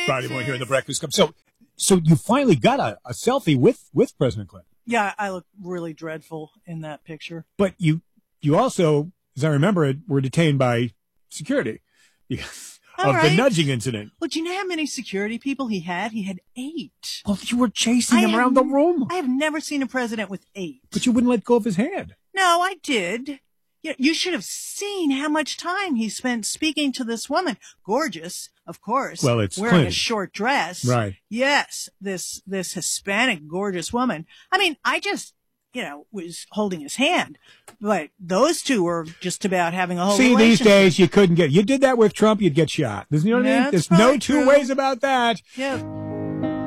Friday morning here in the Breakfast Club. So you finally got a selfie with President Clinton. Yeah, I look really dreadful in that picture. But you also, as I remember it, were detained by security because of the nudging incident. Well, do you know how many security people he had? He had 8. Well, you were chasing him around the room. I have never seen a president with 8. But you wouldn't let go of his hand. No, I did. You should have seen how much time he spent speaking to this woman. Gorgeous, of course. Well, it's wearing Clinton. A short dress. Right. Yes, this Hispanic gorgeous woman. I mean, I just, was holding his hand. But those two were just about having a whole relationship. These days you couldn't you did that with Trump, you'd get shot. You know what I mean? There's no two ways about that. Yeah.